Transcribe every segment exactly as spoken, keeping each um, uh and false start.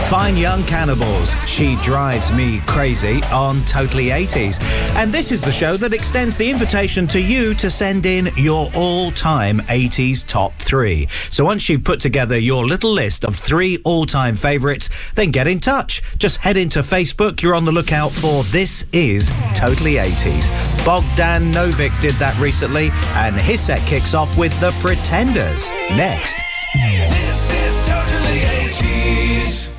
Fine Young Cannibals, She Drives Me Crazy on Totally eighties. And this is the show that extends the invitation to you to send in your all-time eighties top three. So once you've put together your little list of three all-time favourites, then get in touch. Just head into Facebook. You're on the lookout for This Is Totally eighties. Bogdan Novic did that recently, and his set kicks off with The Pretenders. Next. This is Totally eighties.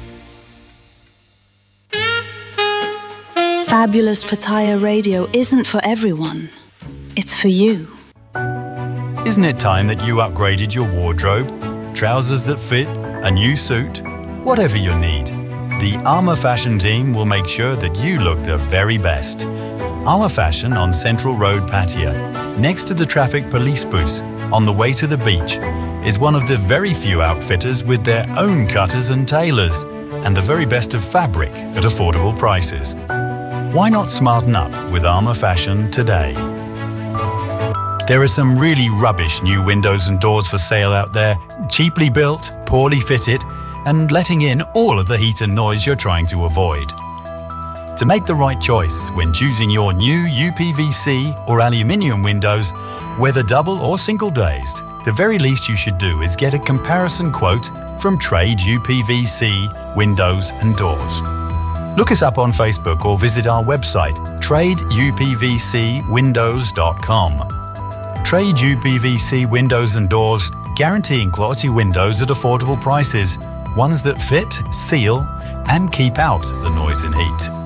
Fabulous Pattaya Radio isn't for everyone. It's for you. Isn't it time that you upgraded your wardrobe? Trousers that fit, a new suit, whatever your need. The Armour Fashion team will make sure that you look the very best. Armour Fashion on Central Road, Pattaya, next to the traffic police booth, on the way to the beach, is one of the very few outfitters with their own cutters and tailors, and the very best of fabric at affordable prices. Why not smarten up with Armour Fashion today? There are some really rubbish new windows and doors for sale out there, cheaply built, poorly fitted, and letting in all of the heat and noise you're trying to avoid. To make the right choice when choosing your new U P V C or aluminium windows, whether double or single glazed, the very least you should do is get a comparison quote from Trade U P V C Windows and Doors. Look us up on Facebook or visit our website, trade u p v c windows dot com. Trade U P V C Windows and Doors, guaranteeing quality windows at affordable prices, ones that fit, seal, and keep out the noise and heat.